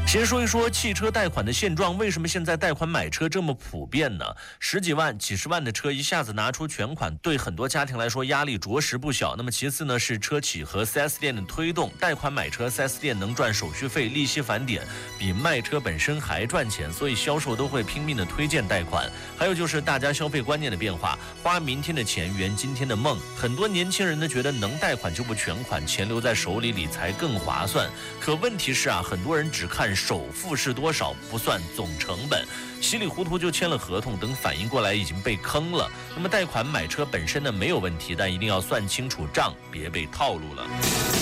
先说一说汽车贷款的现状，为什么现在贷款买车这么普遍呢？十几万、几十万的车一下子拿出全款，对很多家庭来说压力着实不小。那么其次呢，是车企和 4S 店的推动，贷款买车 4S 店能赚手续费、利息返点，比卖车本身还赚钱，所以销售都会拼命的推荐贷款。还有就是大家消费观念的变化，花明天的钱圆今天的梦，很多年轻人呢觉得能贷款就不全款，钱留在手里理财更划算。可问题是很多人只看首付是多少，不算总成本，稀里糊涂就签了合同，等反应过来已经被坑了。那么贷款买车本身呢没有问题，但一定要算清楚账，别被套路了。